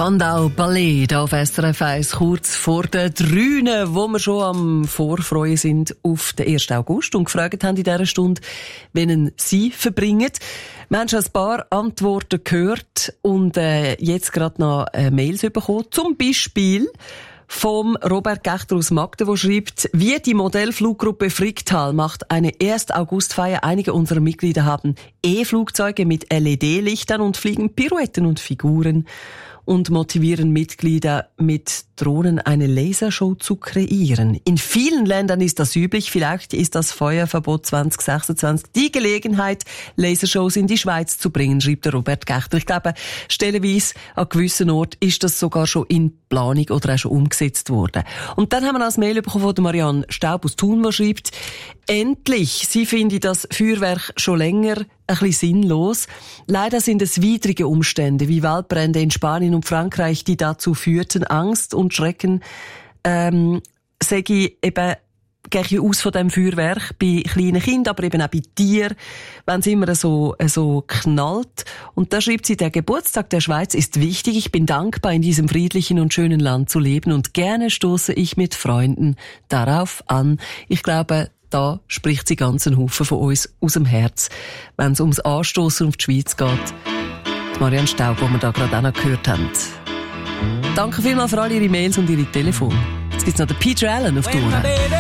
Spandau Ballet auf SRF 1, kurz vor der 3, wo wir schon am Vorfreuen sind auf den 1. August und gefragt haben in dieser Stunde, wen Sie verbringen. Wir haben schon ein paar Antworten gehört und jetzt gerade noch Mails bekommen, zum Beispiel vom Robert Gechter aus Magden, der schreibt, wie die Modellfluggruppe Fricktal macht eine 1. Augustfeier. Einige unserer Mitglieder haben E-Flugzeuge mit LED-Lichtern und fliegen Pirouetten und Figuren und motivieren Mitglieder mit Drohnen eine Lasershow zu kreieren. In vielen Ländern ist das üblich. Vielleicht ist das Feuerverbot 2026 die Gelegenheit, Lasershows in die Schweiz zu bringen, schreibt der Robert Gechter. Ich glaube, stellenweise an gewissen Orten ist das sogar schon in Planung oder auch schon umgesetzt worden. Und dann haben wir als Mail bekommen von Marianne Staub aus Thun, die schreibt, endlich, sie finde das Feuerwerk schon länger ein bisschen sinnlos. Leider sind es widrige Umstände wie Waldbrände in Spanien und Frankreich, die dazu führten, Angst und Schrecken, sage ich eben, gehe ich aus von dem Feuerwerk bei kleinen Kindern, aber eben auch bei Tieren, wenn es immer so knallt. Und da schreibt sie, der Geburtstag der Schweiz ist wichtig. Ich bin dankbar, in diesem friedlichen und schönen Land zu leben und gerne stoße ich mit Freunden darauf an. Ich glaube, da spricht sie ganz einen Haufen von uns aus dem Herz, wenn es ums Anstoßen auf die Schweiz geht. Die Marianne Staub, die wir da gerade auch noch gehört haben. Danke vielmals für all Ihre Mails und Ihre Telefone. Jetzt gibt's noch den Peter Allen auf Tour.